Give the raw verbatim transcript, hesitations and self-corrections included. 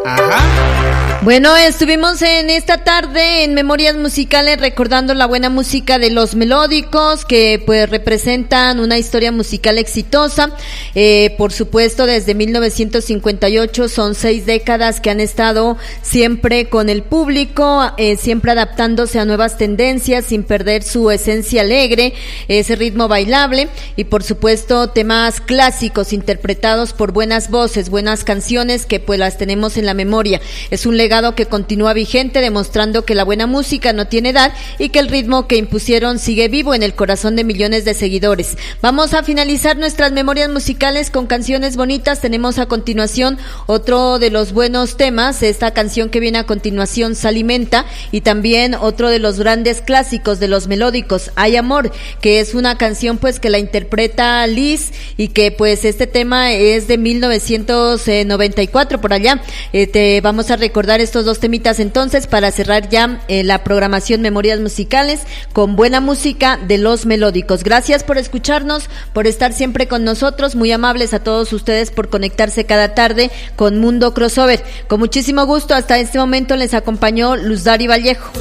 Ajá. Bueno, estuvimos en esta tarde en Memorias Musicales recordando la buena música de Los Melódicos, que pues representan una historia musical exitosa. Eh, por supuesto, desde mil novecientos cincuenta y ocho son seis décadas que han estado siempre con el público, eh, siempre adaptándose a nuevas tendencias sin perder su esencia alegre, ese ritmo bailable y por supuesto temas clásicos interpretados por buenas voces, buenas canciones que pues las tenemos en la memoria. Es un legado que continúa vigente, demostrando que la buena música no tiene edad y que el ritmo que impusieron sigue vivo en el corazón de millones de seguidores. Vamos a finalizar nuestras memorias musicales con canciones bonitas. Tenemos a continuación otro de los buenos temas, esta canción que viene a continuación, Salimenta, y también otro de los grandes clásicos de Los Melódicos, Hay Amor, que es una canción pues que la interpreta Liz y que pues este tema es de mil novecientos noventa y cuatro por allá. Eh, te vamos a recordar estos dos temitas entonces para cerrar ya eh, la programación Memorias Musicales con buena música de Los Melódicos. Gracias por escucharnos, por estar siempre con nosotros, muy amables a todos ustedes por conectarse cada tarde con Mundo Crossover. Con muchísimo gusto, hasta este momento les acompañó Luz Dari Vallejo.